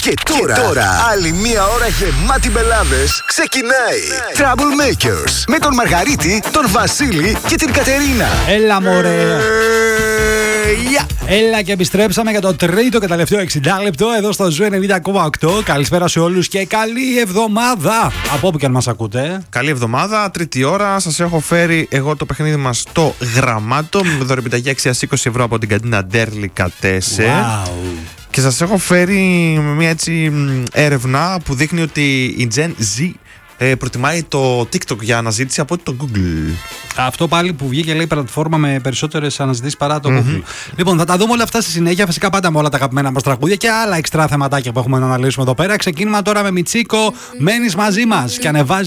Και τώρα, άλλη μία ώρα γεμάτη μπελάδες ξεκινάει. Troublemakers με τον Μαργαρίτη, τον Βασίλη και την Κατερίνα. Έλα μωρέ. Έλα και επιστρέψαμε για το τρίτο και τελευταίο 60 λεπτό εδώ στο Ζου 90,8. Καλησπέρα σε όλους και καλή εβδομάδα. Από όπου και αν μας ακούτε. Καλή εβδομάδα, τρίτη ώρα. Σας έχω φέρει εγώ το παιχνίδι μας στο Γραμμάτο με δωρεπιταγή αξίας 20 ευρώ από την καντίνα Ντέρλικατέσερ. Wow. Και σας έχω φέρει μια έτσι έρευνα που δείχνει ότι η Gen Z προτιμάει το TikTok για αναζήτηση από το Google. Αυτό πάλι που βγήκε λέει πλατφόρμα με περισσότερες αναζητήσεις παρά το Google. Λοιπόν, θα τα δούμε όλα αυτά στη συνέχεια. Φυσικά πάντα με όλα τα αγαπημένα μας τραγούδια και άλλα εξτρά θεματάκια που έχουμε να αναλύσουμε εδώ πέρα. Ξεκίνημα τώρα με Μιτσίκο. Μένεις μαζί μας και ανεβάζει